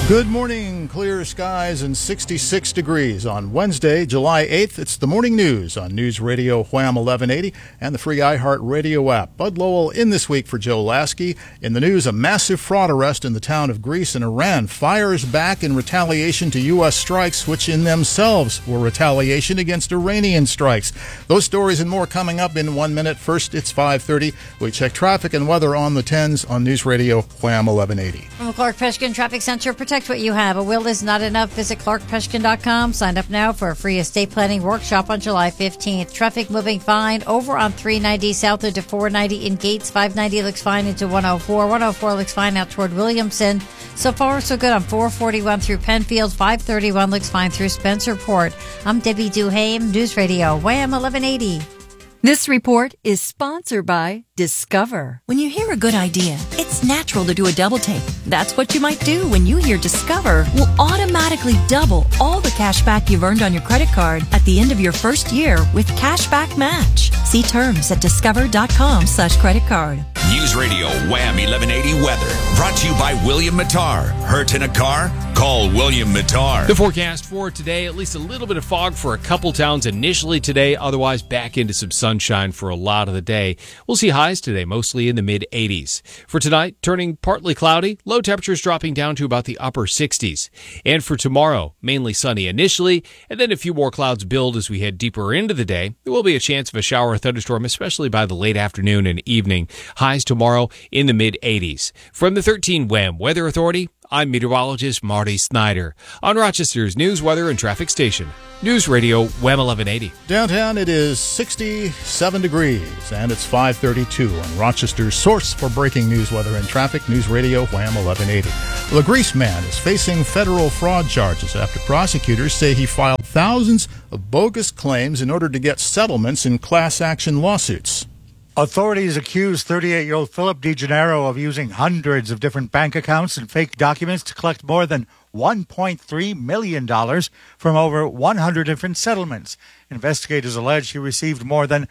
Good morning, clear skies and 66 degrees on Wednesday, July 8th. It's the morning news on News Radio Wham 1180 and the free iHeart Radio app. Bud Lowell in this week for Joe Lasky. In the news, a massive fraud arrest in the town of Greece, and Iran fires back in retaliation to U.S. strikes, which in themselves were retaliation against Iranian strikes. Those stories and more coming up in 1 minute. First, it's 5:30. We check traffic and weather on the 10s on News Radio Wham 1180. From Clark Peshkin Traffic Center, protect what you have. A will is not enough. Visit clarkpeshkin.com. Sign up now for a free estate planning workshop on July 15th. Traffic moving fine over on 390 south into 490 in Gates. 590 looks fine into 104. 104 looks fine out toward Williamson. So far, so good on 441 through Penfield. 531 looks fine through Spencerport. I'm Debbie Duhame, News Radio, Wham 1180. This report is sponsored by Discover. When you hear a good idea, it's natural to do a double take. That's what you might do when you hear Discover will automatically double all the cash back you've earned on your credit card at the end of your first year with Cashback Match. See terms at discover.com/credit card. News Radio Wham 1180 weather brought to you by William Mattar. Hurt in a car? Call William Mattar. The forecast for today, at least a little bit of fog for a couple towns initially today, otherwise back into some sunshine for a lot of the day. We'll see highs today, mostly in the mid-80s. For tonight, turning partly cloudy, low temperatures dropping down to about the upper 60s. And for tomorrow, mainly sunny initially, and then a few more clouds build as we head deeper into the day. There will be a chance of a shower or thunderstorm, especially by the late afternoon and evening. Highs tomorrow in the mid-80s. From the 13 Wham Weather Authority, I'm meteorologist Marty Snyder on Rochester's news, weather, and traffic station, News Radio Wham 1180. Downtown, it is 67 degrees, and it's 5:32 on Rochester's source for breaking news, weather, and traffic, News Radio Wham 1180. The Grease man is facing federal fraud charges after prosecutors say he filed thousands of bogus claims in order to get settlements in class action lawsuits. Authorities accuse 38-year-old Philip DeGennaro of using hundreds of different bank accounts and fake documents to collect more than $1.3 million from over 100 different settlements. Investigators allege he received more than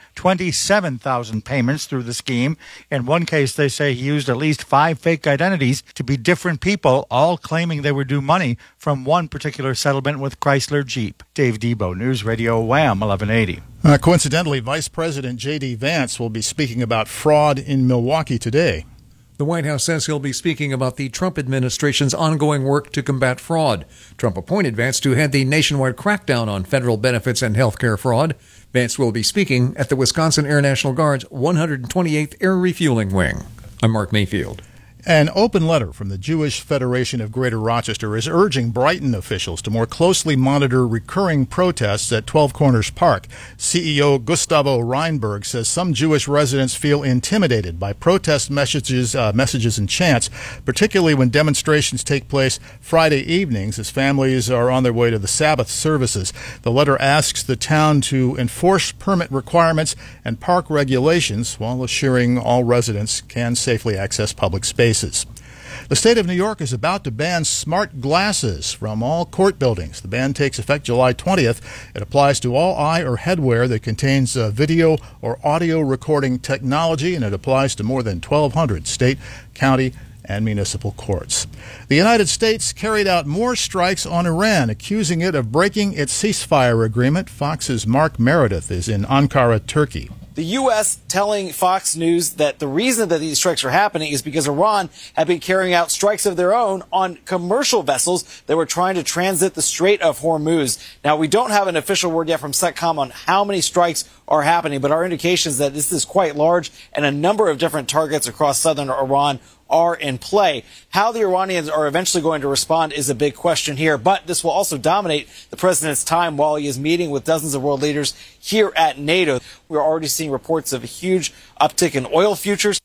27,000 payments through the scheme. In one case, they say he used at least 5 fake identities to be different people, all claiming they were due money from one particular settlement with Chrysler Jeep. Dave Debo, News Radio Wham 1180. Coincidentally, Vice President J.D. Vance will be speaking about fraud in Milwaukee today. The White House says he'll be speaking about the Trump administration's ongoing work to combat fraud. Trump appointed Vance to head the nationwide crackdown on federal benefits and health care fraud. Vance will be speaking at the Wisconsin Air National Guard's 128th Air Refueling Wing. I'm Mark Mayfield. An open letter from the Jewish Federation of Greater Rochester is urging Brighton officials to more closely monitor recurring protests at 12 Corners Park. CEO Gustavo Reinberg says some Jewish residents feel intimidated by protest messages and chants, particularly when demonstrations take place Friday evenings as families are on their way to the Sabbath services. The letter asks the town to enforce permit requirements and park regulations while assuring all residents can safely access public spaces. The state of New York is about to ban smart glasses from all court buildings. The ban takes effect July 20th. It applies to all eye or headwear that contains video or audio recording technology, and it applies to more than 1,200 state, county, and municipal courts. The United States carried out more strikes on Iran, accusing it of breaking its ceasefire agreement. Fox's Mark Meredith is in Ankara, Turkey. The U.S. telling Fox News that the reason that these strikes are happening is because Iran had been carrying out strikes of their own on commercial vessels that were trying to transit the Strait of Hormuz. Now, we don't have an official word yet from CENTCOM on how many strikes are happening, but our indication is that this is quite large and a number of different targets across southern Iran are in play. How the Iranians are eventually going to respond is a big question here, but this will also dominate the president's time while he is meeting with dozens of world leaders here at NATO. We're already seeing reports of a huge uptick in oil futures.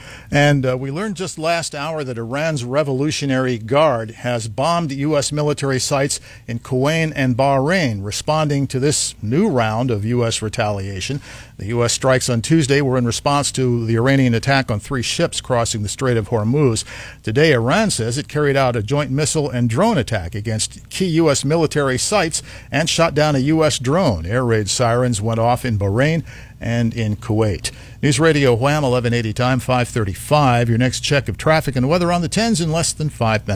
And we learned just last hour that Iran's Revolutionary Guard has bombed U.S. military sites in Kuwait and Bahrain, responding to this new round of U.S. retaliation. The U.S. strikes on Tuesday were in response to the Iranian attack on 3 ships crossing the Strait of Hormuz. Today, Iran says it carried out a joint missile and drone attack against key U.S. military sites and shot down a U.S. drone. Air raid sirens went off in Bahrain and in Kuwait. News Radio Wham, 1180 time, 5:35. Your next check of traffic and weather on the 10s in less than 5 minutes.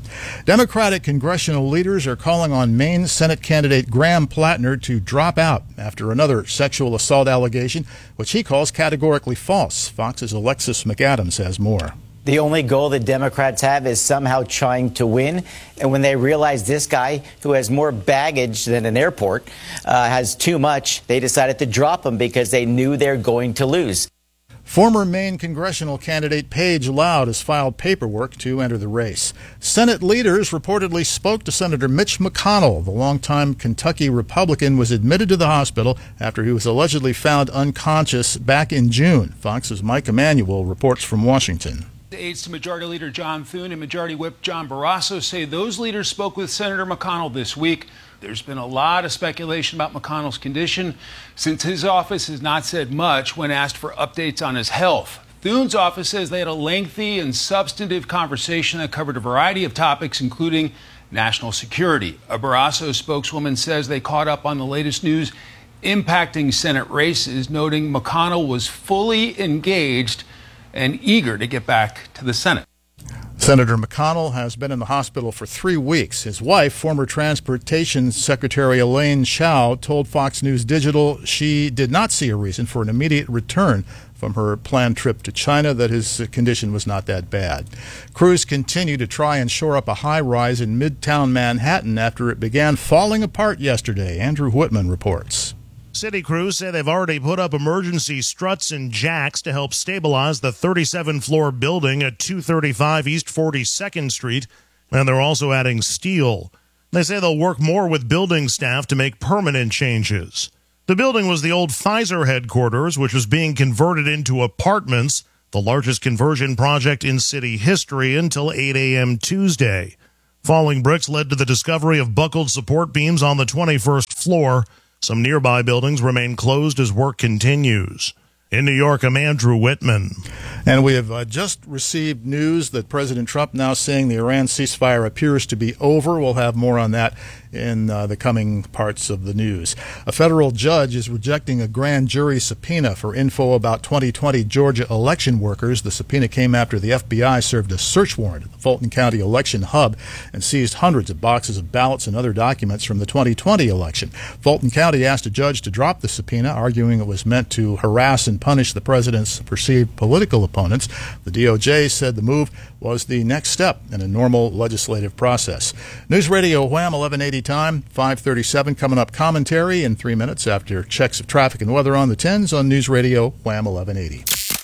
Democratic congressional leaders are calling on Maine Senate candidate Graham Plattner to drop out after another sexual assault allegation, which he calls categorically false. Fox's Alexis McAdams has more. The only goal the Democrats have is somehow trying to win. And when they realize this guy, who has more baggage than an airport, has too much, they decided to drop him because they knew they're going to lose. Former Maine congressional candidate Paige Loud has filed paperwork to enter the race. Senate leaders reportedly spoke to Senator Mitch McConnell. The longtime Kentucky Republican was admitted to the hospital after he was allegedly found unconscious back in June. Fox's Mike Emanuel reports from Washington. Aides to Majority Leader John Thune and Majority Whip John Barrasso say those leaders spoke with Senator McConnell this week. There's been a lot of speculation about McConnell's condition since his office has not said much when asked for updates on his health. Thune's office says they had a lengthy and substantive conversation that covered a variety of topics, including national security. A Barrasso spokeswoman says they caught up on the latest news impacting Senate races, noting McConnell was fully engaged and eager to get back to the Senate. Senator McConnell has been in the hospital for 3 weeks. His wife, former Transportation Secretary Elaine Chao, told Fox News Digital she did not see a reason for an immediate return from her planned trip to China, that his condition was not that bad. Crews continue to try and shore up a high-rise in Midtown Manhattan after it began falling apart yesterday. Andrew Whitman reports. City crews say they've already put up emergency struts and jacks to help stabilize the 37-floor building at 235 East 42nd Street, and they're also adding steel. They say they'll work more with building staff to make permanent changes. The building was the old Pfizer headquarters, which was being converted into apartments, the largest conversion project in city history, until 8 a.m. Tuesday. Falling bricks led to the discovery of buckled support beams on the 21st floor. Some nearby buildings remain closed as work continues. In New York, I'm Andrew Whitman. And we have just received news that President Trump now saying the Iran ceasefire appears to be over. We'll have more on that in the coming parts of the news. A federal judge is rejecting a grand jury subpoena for info about 2020 Georgia election workers. The subpoena came after the FBI served a search warrant at the Fulton County election hub and seized hundreds of boxes of ballots and other documents from the 2020 election. Fulton County asked a judge to drop the subpoena, arguing it was meant to harass and punish the president's perceived political opponents. The DOJ said the move was the next step in a normal legislative process. News Radio Wham 1180 time, 5:37. Coming up, commentary in 3 minutes after checks of traffic and weather on the 10s on News Radio Wham 1180.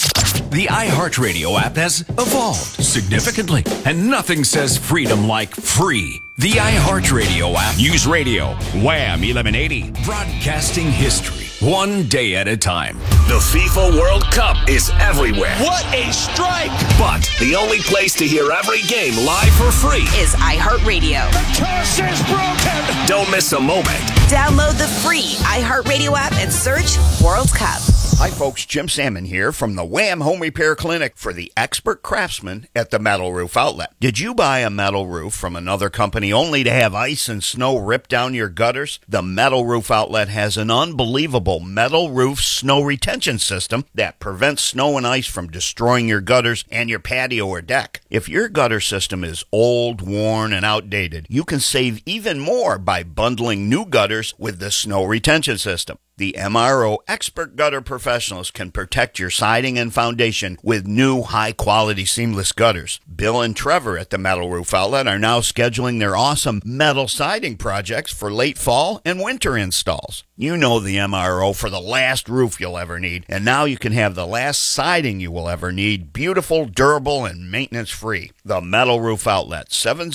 The iHeartRadio app has evolved significantly, and nothing says freedom like free. The iHeartRadio app. News Radio Wham 1180. Broadcasting history, one day at a time. The FIFA World Cup is everywhere. What a strike! But the only place to hear every game live for free is iHeartRadio. The toss is broken! Don't miss a moment. Download the free iHeartRadio app and search World Cup. Hi folks, Jim Salmon here from the Wham Home Repair Clinic for the expert craftsman at the Metal Roof Outlet. Did you buy a metal roof from another company only to have ice and snow rip down your gutters? The Metal Roof Outlet has an unbelievable metal roof snow retention system that prevents snow and ice from destroying your gutters and your patio or deck. If your gutter system is old, worn, and outdated, you can save even more by bundling new gutters with the snow retention system. The MRO Expert Gutter Professionals can protect your siding and foundation with new high-quality seamless gutters. Bill and Trevor at the Metal Roof Outlet are now scheduling their awesome metal siding projects for late fall and winter installs. You know the MRO for the last roof you'll ever need, and now you can have the last siding you will ever need, beautiful, durable, and maintenance-free. The Metal Roof Outlet,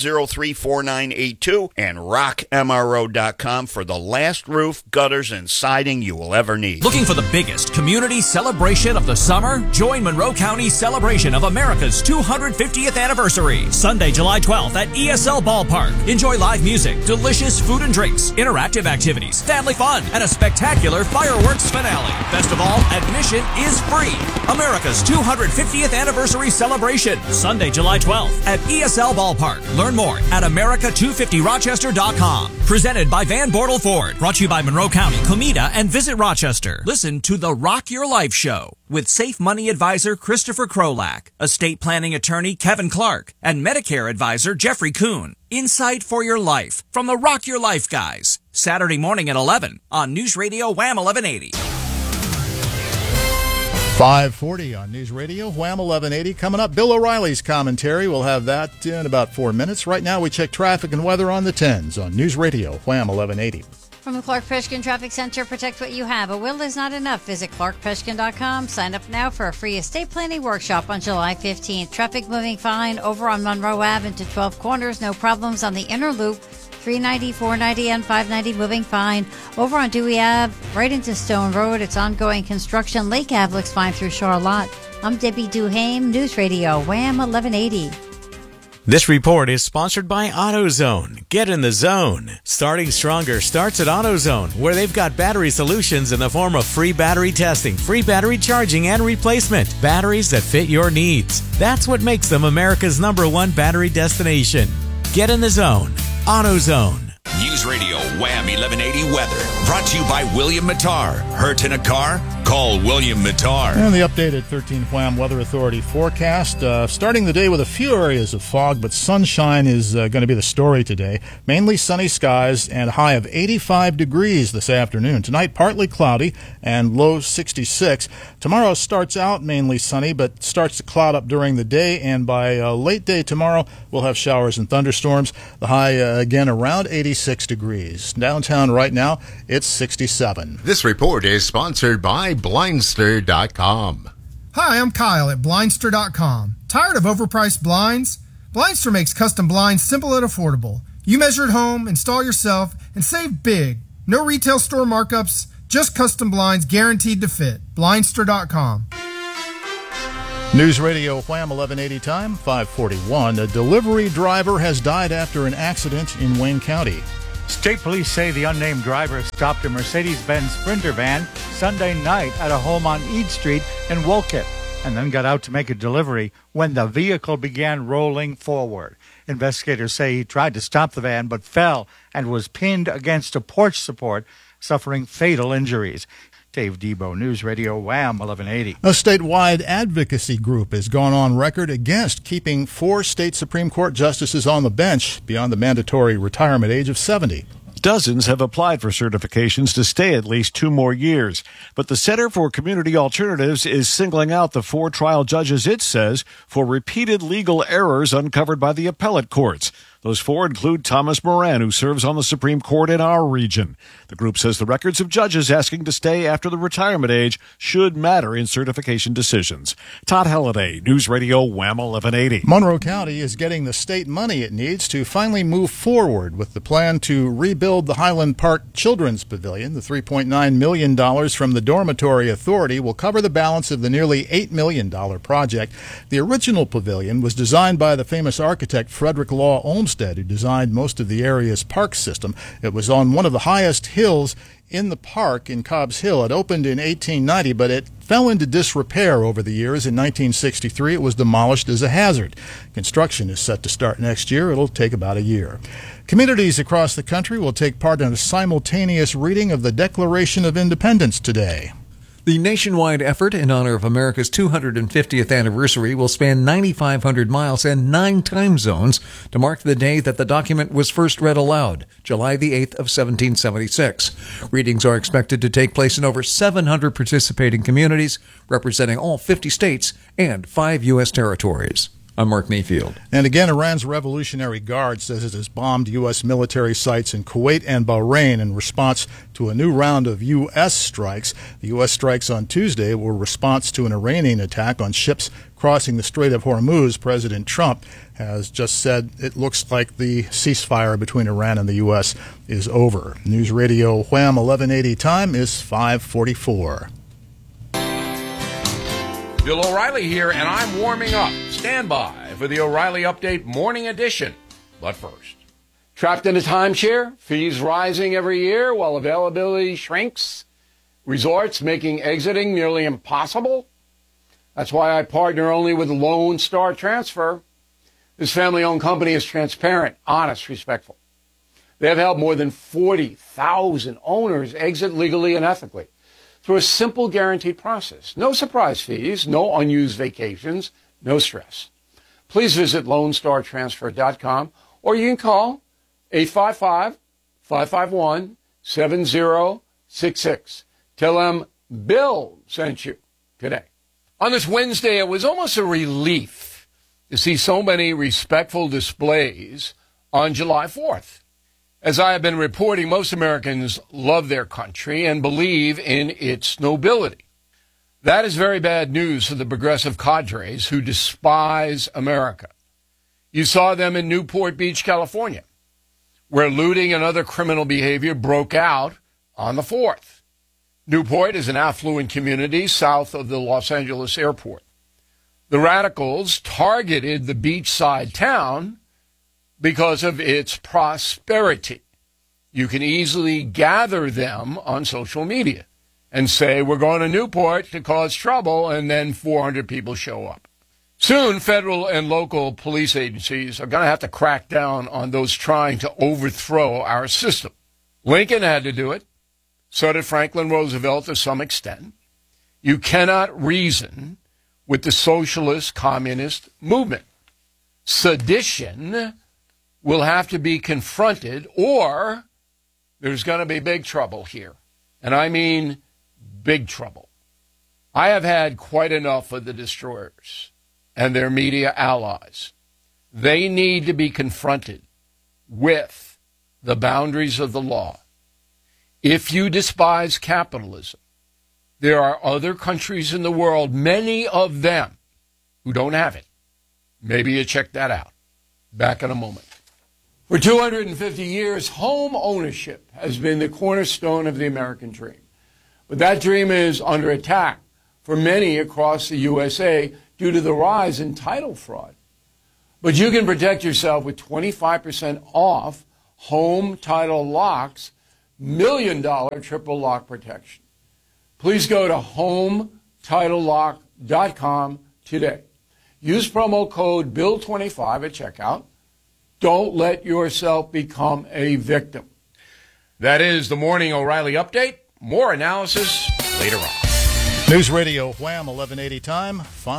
703-4982, and rockmro.com for the last roof, gutters, and siding you will ever need. Looking for the biggest community celebration of the summer? Join Monroe County's celebration of America's 250th anniversary, Sunday, July 12th at ESL Ballpark. Enjoy live music, delicious food and drinks, interactive activities, family fun, and a spectacular fireworks finale. Best of all, admission is free. America's 250th anniversary celebration, Sunday, July 12th at ESL Ballpark. Learn more at America250rochester.com. Presented by Van Bortle Ford. Brought to you by Monroe County, Comida, and And visit Rochester. Listen to the Rock Your Life Show with Safe Money Advisor Christopher Krolak, estate planning attorney Kevin Clark, and Medicare advisor Jeffrey Kuhn. Insight for your life from the Rock Your Life guys. Saturday morning at 11 on News Radio Wham 1180. 5:40 on News Radio Wham 1180. Coming up, Bill O'Reilly's commentary. We'll have that in about 4 minutes. Right now, we check traffic and weather on the 10s on News Radio Wham 1180. From the Clark Peshkin Traffic Center, protect what you have. A will is not enough. Visit clarkpeshkin.com. Sign up now for a free estate planning workshop on July 15th. Traffic moving fine over on Monroe Ave into 12 Corners. No problems on the inner loop. 390, 490, and 590 moving fine. Over on Dewey Ave, right into Stone Road. It's ongoing construction. Lake Ave looks fine through Charlotte. I'm Debbie Duhame, News Radio, Wham 1180. This report is sponsored by AutoZone. Get in the zone. Starting Stronger starts at AutoZone, where they've got battery solutions in the form of free battery testing, free battery charging, and replacement. Batteries that fit your needs. That's what makes them America's #1 battery destination. Get in the zone. AutoZone. News Radio Wham 1180 weather. Brought to you by William Mattar. Hurt in a car? Call William Mattar. And the updated 13 Wham Weather Authority forecast. Starting the day with a few areas of fog, but sunshine is going to be the story today. Mainly sunny skies and a high of 85 degrees this afternoon. Tonight, partly cloudy and low 66. Tomorrow starts out mainly sunny, but starts to cloud up during the day. And by late day tomorrow, we'll have showers and thunderstorms. The high, again, around 86 degrees. Downtown right now, it's 67. This report is sponsored by Blindster.com. Hi, I'm Kyle at Blindster.com. Tired of overpriced blinds? Blindster makes custom blinds simple and affordable. You measure at home, install yourself, and save big. No retail store markups, just custom blinds guaranteed to fit. Blindster.com. News Radio Wham 1180 time, 5:41. A delivery driver has died after an accident in Wayne County. State police say the unnamed driver stopped a Mercedes-Benz Sprinter van Sunday night at a home on Eade Street in Wolcott and then got out to make a delivery when the vehicle began rolling forward. Investigators say he tried to stop the van but fell and was pinned against a porch support, suffering fatal injuries. Dave Debo, News Radio Wham 1180. A statewide advocacy group has gone on record against keeping 4 state Supreme Court justices on the bench beyond the mandatory retirement age of 70. Dozens have applied for certifications to stay at least 2 more years. But the Center for Community Alternatives is singling out the 4 trial judges, it says, for repeated legal errors uncovered by the appellate courts. Those 4 include Thomas Moran, who serves on the Supreme Court in our region. The group says the records of judges asking to stay after the retirement age should matter in certification decisions. Todd Halliday, News Radio Wham 1180. Monroe County is getting the state money it needs to finally move forward with the plan to rebuild the Highland Park Children's Pavilion. The $3.9 million from the Dormitory Authority will cover the balance of the nearly $8 million project. The original pavilion was designed by the famous architect Frederick Law Olmsted, who designed most of the area's park system. It was on one of the highest hills in the park in Cobbs Hill. It opened in 1890, but it fell into disrepair over the years. In 1963, it was demolished as a hazard. Construction is set to start next year. It'll take about a year. Communities across the country will take part in a simultaneous reading of the Declaration of Independence today. The nationwide effort in honor of America's 250th anniversary will span 9,500 miles and 9 time zones to mark the day that the document was first read aloud, July the 8th of 1776. Readings are expected to take place in over 700 participating communities, representing all 50 states and 5 U.S. territories. I'm Mark Mayfield. And again, Iran's Revolutionary Guard says it has bombed U.S. military sites in Kuwait and Bahrain in response to a new round of U.S. strikes. The U.S. strikes on Tuesday were a response to an Iranian attack on ships crossing the Strait of Hormuz. President Trump has just said it looks like the ceasefire between Iran and the U.S. is over. News Radio Wham 1180 time is 5:44. Bill O'Reilly here, and I'm warming up. Stand by for the O'Reilly Update Morning Edition. But first, trapped in a timeshare, fees rising every year while availability shrinks, resorts making exiting nearly impossible? That's why I partner only with Lone Star Transfer. This family-owned company is transparent, honest, respectful. They have helped more than 40,000 owners exit legally and ethically through a simple guaranteed process. No surprise fees, no unused vacations, no stress. Please visit LoneStarTransfer.com or you can call 855-551-7066. Tell them Bill sent you today. On this Wednesday, it was almost a relief to see so many respectful displays on July 4th. As I have been reporting, most Americans love their country and believe in its nobility. That is very bad news for the progressive cadres who despise America. You saw them in Newport Beach, California, where looting and other criminal behavior broke out on the 4th. Newport is an affluent community south of the Los Angeles airport. The radicals targeted the beachside town because of its prosperity. You can easily gather them on social media and say, we're going to Newport to cause trouble, and then 400 people show up. Soon, federal and local police agencies are going to have to crack down on those trying to overthrow our system. Lincoln had to do it. So did Franklin Roosevelt to some extent. You cannot reason with the socialist communist movement. Sedition will have to be confronted, or there's going to be big trouble here. And I mean big trouble. I have had quite enough of the destroyers and their media allies. They need to be confronted with the boundaries of the law. If you despise capitalism, there are other countries in the world, many of them, who don't have it. Maybe you check that out. Back in a moment. For 250 years, home ownership has been the cornerstone of the American dream. But that dream is under attack for many across the USA due to the rise in title fraud. But you can protect yourself with 25% off home title locks, $1 million triple lock protection. Please go to HomeTitleLock.com today. Use promo code BILL25 at checkout. Don't let yourself become a victim. That is the Morning O'Reilly Update. More analysis later on. News Radio Wham, 1180 time,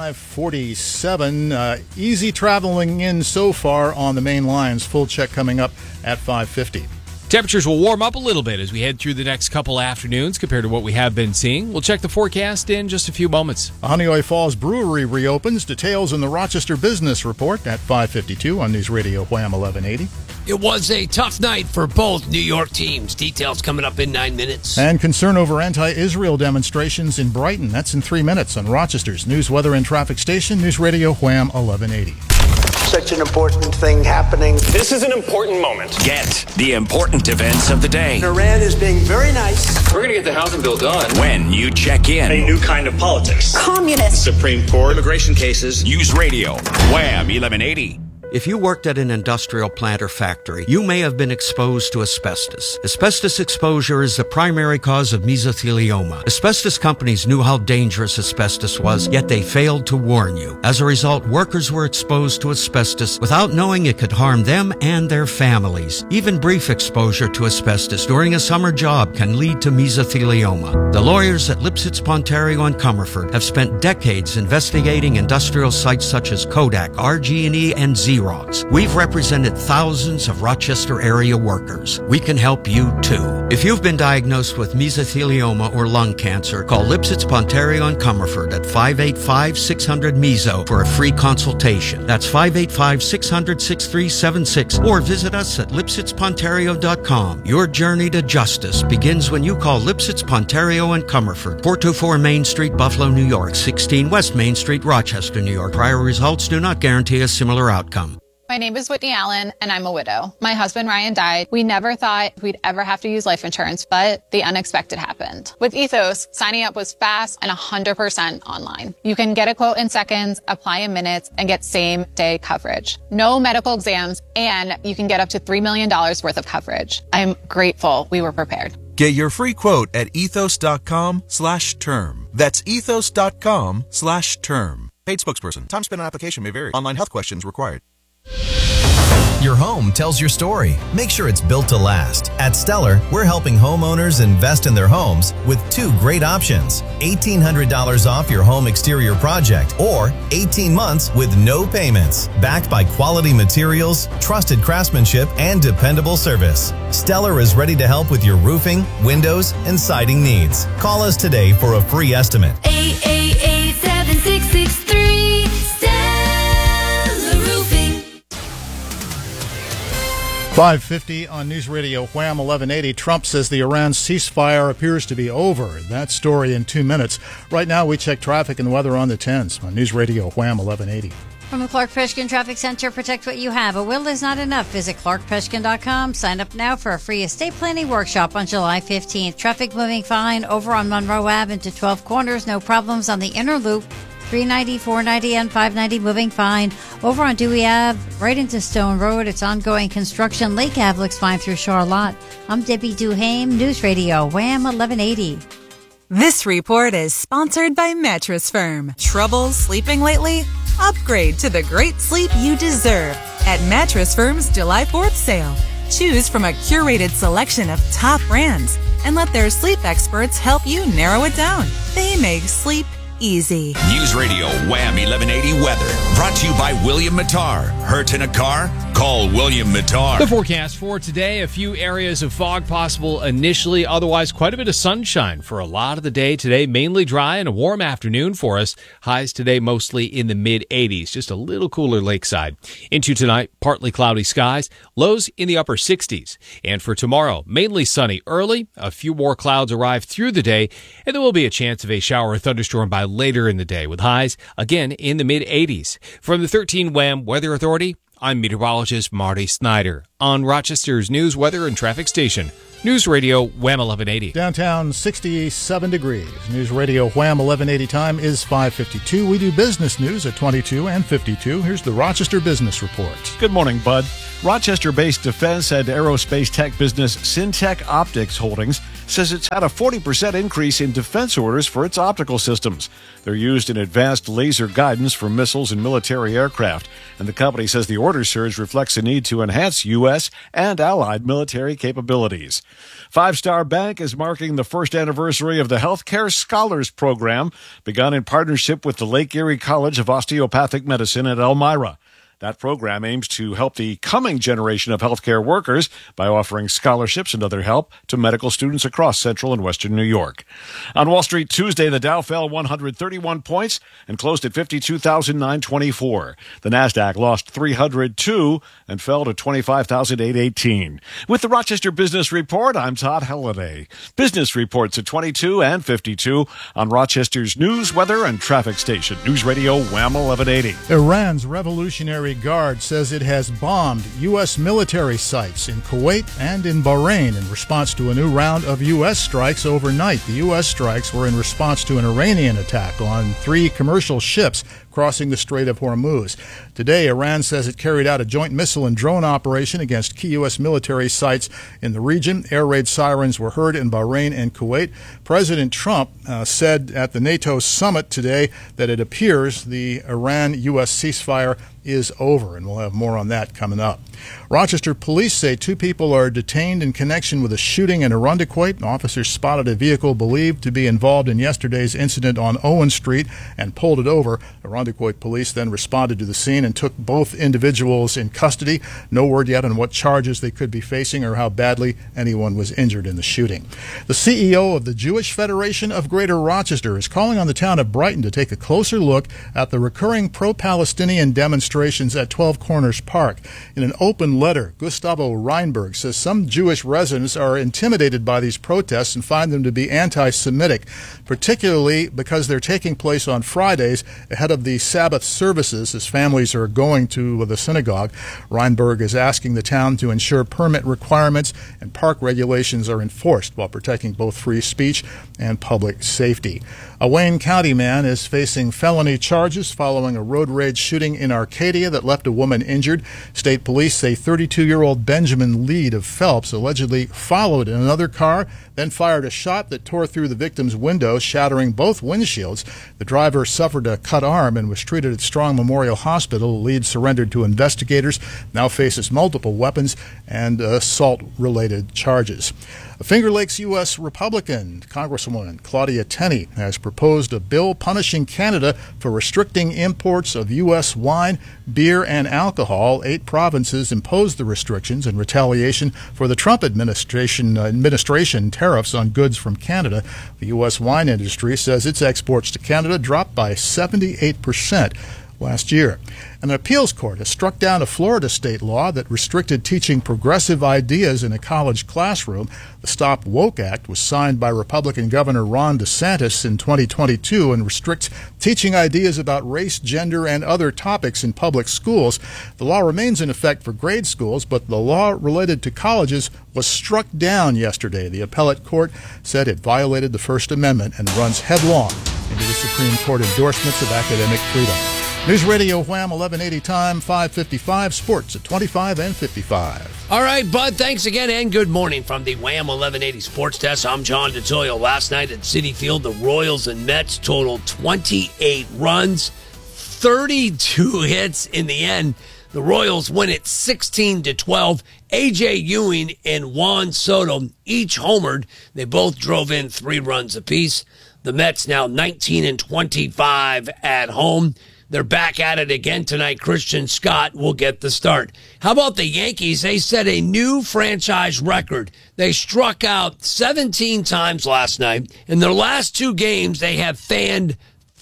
547. Easy traveling in so far on the main lines. Full check coming up at 550. Temperatures will warm up a little bit as we head through the next couple afternoons compared to what we have been seeing. We'll check the forecast in just a few moments. Honeoye Falls Brewery reopens. Details in the Rochester Business Report at 552 on News Radio Wham 1180. It was a tough night for both New York teams. Details coming up in 9 minutes. And concern over anti-Israel demonstrations in Brighton. That's in 3 minutes on Rochester's News, Weather, and Traffic Station, News Radio Wham 1180. Such an important thing happening. This is an important moment. Get the important events of the day. Iran is being very nice. We're going to get the housing bill done. When you check in. A new kind of politics. Communist. Supreme Court. Immigration cases. News Radio Wham 1180. If you worked at an industrial plant or factory, you may have been exposed to asbestos. Asbestos exposure is the primary cause of mesothelioma. Asbestos companies knew how dangerous asbestos was, yet they failed to warn you. As a result, workers were exposed to asbestos without knowing it could harm them and their families. Even brief exposure to asbestos during a summer job can lead to mesothelioma. The lawyers at Lipsitz, Pontario, and Comerford have spent decades investigating industrial sites such as Kodak, RG&E, and Xerox. We've represented thousands of Rochester area workers. We can help you too. If you've been diagnosed with mesothelioma or lung cancer, call Lipsitz, Pontario, and Comerford at 585-600-MESO for a free consultation. That's 585-600-6376, or visit us at lipsitzpontario.com. Your journey to justice begins when you call Lipsitz, Pontario, and Comerford, 424 Main Street, Buffalo, New York, 16 West Main Street, Rochester, New York. Prior results do not guarantee a similar outcome. My name is Whitney Allen, and I'm a widow. My husband, Ryan, died. We never thought we'd ever have to use life insurance, but the unexpected happened. With Ethos, signing up was fast and 100% online. You can get a quote in seconds, apply in minutes, and get same-day coverage. No medical exams, and you can get up to $3 million worth of coverage. I'm grateful we were prepared. Get your free quote at ethos.com/term. That's ethos.com/term. Paid spokesperson. Time spent on application may vary. Online health questions required. Your home tells your story. Make sure it's built to last. At Stellar, we're helping homeowners invest in their homes with two great options. $1,800 off your home exterior project or 18 months with no payments. Backed by quality materials, trusted craftsmanship, and dependable service. Stellar is ready to help with your roofing, windows, and siding needs. Call us today for a free estimate. 888-7663 Stellar Roofing. 5:50 on News Radio Wham 1180. Trump says the Iran ceasefire appears to be over. That story in 2 minutes. Right now, we check traffic and weather on the 10s on News Radio Wham 1180. From the Clark Peshkin Traffic Center, protect what you have. A will is not enough. Visit clarkpeshkin.com. Sign up now for a free estate planning workshop on July 15th. Traffic moving fine over on Monroe Ave into 12 Corners. No problems on the inner loop. 390, 490, and 590 moving fine. Over on Dewey Ave, right into Stone Road. It's ongoing construction. Lake Ave looks fine through Charlotte. I'm Debbie Duhame, News Radio, Wham 1180. This report is sponsored by Mattress Firm. Trouble sleeping lately? Upgrade to the great sleep you deserve at Mattress Firm's July 4th sale. Choose from a curated selection of top brands and let their sleep experts help you narrow it down. They make sleep easy. News Radio Wham 1180 weather brought to you by William Mattar. Hurt in a car? Call William Mattar. The forecast for today, a few areas of fog possible initially, otherwise quite a bit of sunshine for a lot of the day today. Mainly dry and a warm afternoon for us. Highs today mostly in the mid-80s, just a little cooler lakeside. Into tonight, partly cloudy skies, lows in the upper 60s. And for tomorrow, mainly sunny early, a few more clouds arrive through the day, and there will be a chance of a shower or thunderstorm by later in the day, with highs again in the mid-80s. From the 13 Wham Weather Authority, I'm meteorologist Marty Snyder on Rochester's news, weather, and traffic station. News Radio Wham 1180. Downtown 67 degrees. News Radio Wham 1180 time is 5:52. We do business news at 22 and 52. Here's the Rochester Business Report. Good morning, Bud. Rochester-based defense and aerospace tech business Syntech Optics Holdings says it's had a 40% increase in defense orders for its optical systems. They're used in advanced laser guidance for missiles and military aircraft, and the company says the order surge reflects a need to enhance U.S. and allied military capabilities. Five Star Bank is marking the first anniversary of the Healthcare Scholars Program, begun in partnership with the Lake Erie College of Osteopathic Medicine at Elmira. That program aims to help the coming generation of healthcare workers by offering scholarships and other help to medical students across central and western New York. On Wall Street Tuesday, the Dow fell 131 points and closed at 52,924. The Nasdaq lost 302 and fell to 25,818. With the Rochester Business Report, I'm Todd Halliday. Business reports at 22 and 52 on Rochester's news, weather, and traffic station. News Radio Wham 1180. Iran's Revolutionary Guard says it has bombed U.S. military sites in Kuwait and in Bahrain in response to a new round of U.S. strikes overnight. The U.S. strikes were in response to an Iranian attack on 3 commercial ships crossing the Strait of Hormuz. Today, Iran says it carried out a joint missile and drone operation against key U.S. military sites in the region. Air raid sirens were heard in Bahrain and Kuwait. President Trump said at the NATO summit today that it appears the Iran-U.S. ceasefire is over, and we'll have more on that coming up. Rochester police say 2 people are detained in connection with a shooting in Arundequoit. Officers spotted a vehicle believed to be involved in yesterday's incident on Owen Street and pulled it over. Arundequoit police then responded to the scene and took both individuals in custody. No word yet on what charges they could be facing or how badly anyone was injured in the shooting. The CEO of the Jewish Federation of Greater Rochester is calling on the town of Brighton to take a closer look at the recurring pro-Palestinian demonstrations at 12 Corners Park. In an open letter, Gustavo Reinberg says some Jewish residents are intimidated by these protests and find them to be anti-Semitic, particularly because they're taking place on Fridays ahead of the Sabbath services as families are going to the synagogue. Reinberg is asking the town to ensure permit requirements and park regulations are enforced while protecting both free speech and public safety. A Wayne County man is facing felony charges following a road rage shooting in Arcadia. Arcadia that left a woman injured. State police say 32-year-old Benjamin Lead of Phelps allegedly followed in another car, then fired a shot that tore through the victim's window, shattering both windshields. The driver suffered a cut arm and was treated at Strong Memorial Hospital. Lead surrendered to investigators, now faces multiple weapons and assault-related charges. A Finger Lakes U.S. Republican, Congresswoman Claudia Tenney, has proposed a bill punishing Canada for restricting imports of U.S. wine, beer, and alcohol. 8 provinces imposed the restrictions in retaliation for the Trump administration tariffs on goods from Canada. The U.S. wine industry says its exports to Canada dropped by 78% last year. An appeals court has struck down a Florida state law that restricted teaching progressive ideas in a college classroom. The Stop Woke Act was signed by Republican Governor Ron DeSantis in 2022 and restricts teaching ideas about race, gender, and other topics in public schools. The law remains in effect for grade schools, but the law related to colleges was struck down yesterday. The appellate court said it violated the First Amendment and runs headlong into the Supreme Court endorsements of academic freedom. News Radio Wham, 1180 time, 5:55. Sports at 25 and 55. All right, Bud, thanks again, and good morning from the Wham 1180 Sports Desk. I'm John DeToyo. Last night at Citi Field, the Royals and Mets totaled 28 runs, 32 hits in the end. The Royals win it 16-12. A.J. Ewing and Juan Soto each homered. They both drove in 3 runs apiece. The Mets now 19-25 at home. They're back at it again tonight. Christian Scott will get the start. How about the Yankees? They set a new franchise record. They struck out 17 times last night. In their last 2 games, they have fanned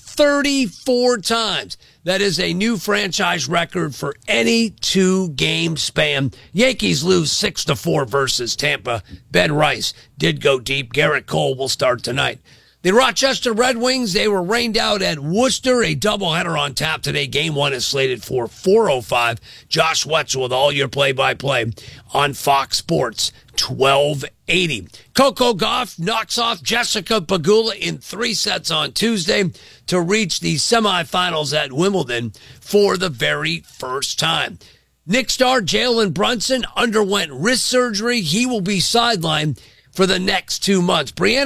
34 times. That is a new franchise record for any 2-game span. Yankees lose 6-4 versus Tampa. Ben Rice did go deep. Garrett Cole will start tonight. The Rochester Red Wings, they were rained out at Worcester. A doubleheader on tap today. Game 1 is slated for 4:05. Josh Wetzel with all your play-by-play on Fox Sports 1280. Coco Gauff knocks off Jessica Pegula in 3 sets on Tuesday to reach the semifinals at Wimbledon for the very first time. Knicks star Jalen Brunson underwent wrist surgery. He will be sidelined for the next 2 months. Brianna